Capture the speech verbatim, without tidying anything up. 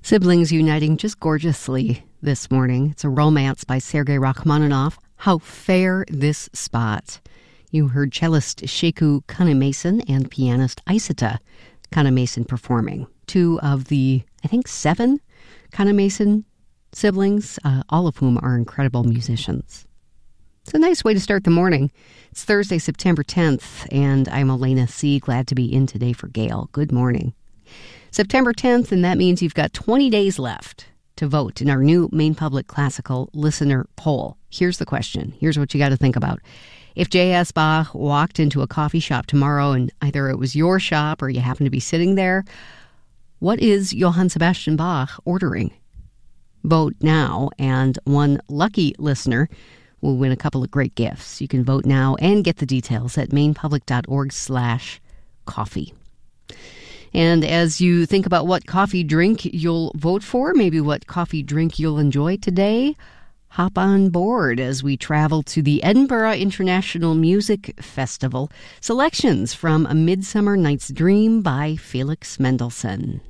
Siblings uniting just gorgeously this morning. It's a romance by Sergei Rachmaninoff. How fair this spot. You heard cellist Sheku Kanemason and pianist Isata Kanemason performing. Two of the, I think, seven Kanemason siblings, uh, all of whom are incredible musicians. It's a nice way to start the morning. It's Thursday, September tenth, and I'm Elena C. Glad to be in today for Gail. Good morning. September tenth, and that means you've got twenty days left to vote in our new Maine Public Classical listener poll. Here's the question. Here's what you got to think about. If J S. Bach walked into a coffee shop tomorrow and either it was your shop or you happen to be sitting there, what is Johann Sebastian Bach ordering? Vote now, and one lucky listener will win a couple of great gifts. You can vote now and get the details at mainepublic.org slash coffee. And as you think about what coffee drink you'll vote for, maybe what coffee drink you'll enjoy today, hop on board as we travel to the Edinburgh International Music Festival. Selections from A Midsummer Night's Dream by Felix Mendelssohn.